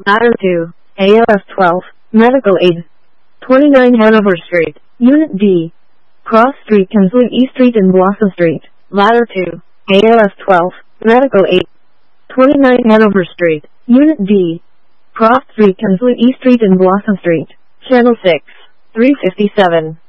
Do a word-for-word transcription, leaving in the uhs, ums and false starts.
Ladder two, A L F twelve, Medical Aid. twenty-nine Hanover Street, Unit D. Cross Street, Kinsley E Street and Blossom Street. Ladder two, A L F twelve, Medical Aid. twenty-nine Hanover Street, Unit D. Cross Street, Kinsley E Street and Blossom Street. Channel six, three fifty-seven.